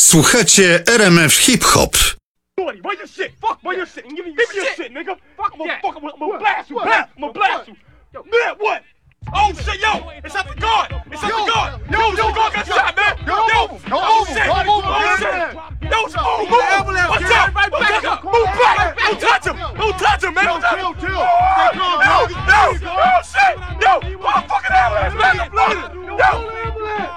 Słuchacie RMF Hip Hop. Where your shit? Fuck, where your shit? Give me your shit, nigga. Fuck that. I'm gonna blast you. I'm gonna blast you. Yo, man, what? Oh shit, yo! It's at the guard! It's at the guard! Yo, the guard got shot, man! Oh shit! Yo, move! Watch out! Move back! Don't touch him! Don't touch him, man! Don't touch him! Oh shit! Yo!